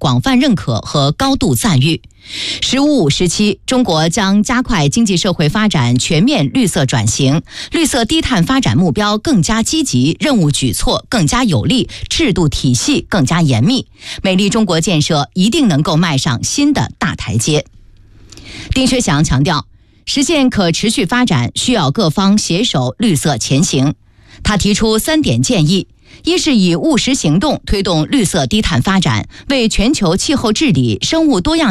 广泛认可和高度赞誉。“十五五”时期，中国将加快经济社会发展全面绿色转型，绿色低碳发展目标更加积极，任务举措更加有力，制度体系更加严密。美丽中国建设一定能够迈上新的大台阶。丁薛祥强调，实现可持续发展需要各方携手绿色前行。他提出3点建议：一是以务实行动推动绿色低碳发展，为全球气候治理、生物多样